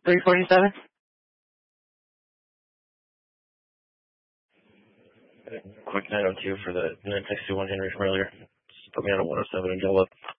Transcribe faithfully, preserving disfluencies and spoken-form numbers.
three forty-seven. Quick nine oh two for the nine sixty-one Henry from earlier. Just put me on a one oh seven and Joel up.